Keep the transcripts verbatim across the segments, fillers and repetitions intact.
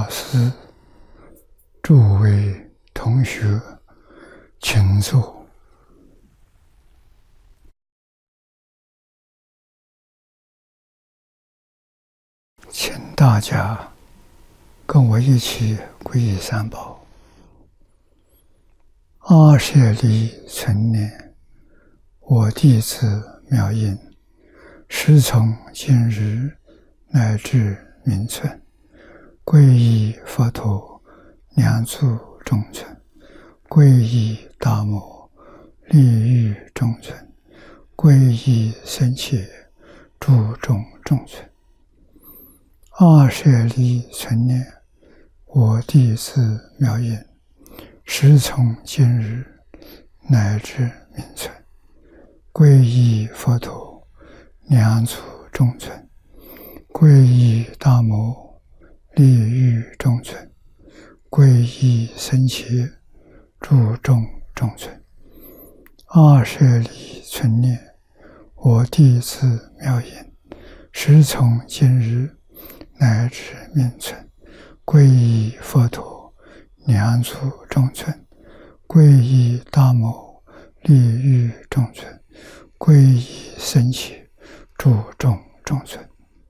老师、诸位同学，请坐。请大家跟我一起皈依三宝。阿舍利存念，我弟子妙音，时从今日乃至明存，皈依佛陀，两足中尊；皈依大摩，利欲中尊；皈依僧伽，注重中尊。阿舍利存念，我弟子妙音，时从今日乃至明存，皈依佛陀，两足中尊；皈依大摩，利欲中尊；皈依僧伽，注重中尊。阿舍利存念，我弟子妙音，时从今日乃至明存，皈依佛陀，两足中尊；皈依大摩，利欲中尊；皈依僧伽，注重中尊。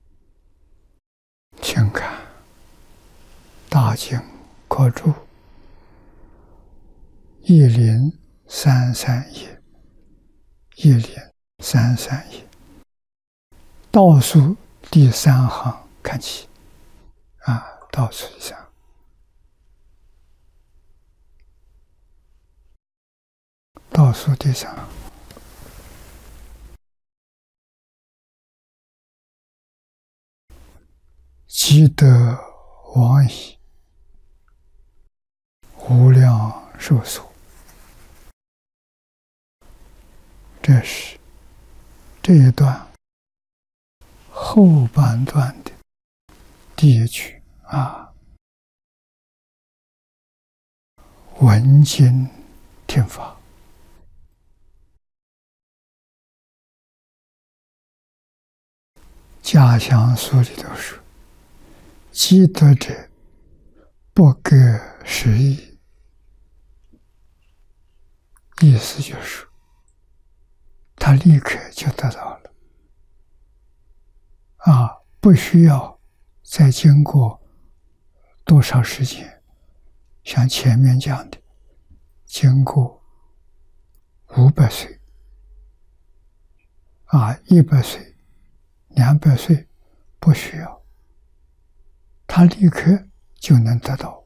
请看大经科注一零三三页，一零三三页倒数第三行看起啊，倒数第三行，倒数第三行，积德往矣，无量寿所。这是这一段后半段的第一句啊，闻经听法。家乡书里头说，积德者不隔时宜，意思就是他立刻就得到了啊，不需要再经过多少时间，像前面讲的经过五百岁啊，一百岁、两百岁不需要，他立刻就能得到。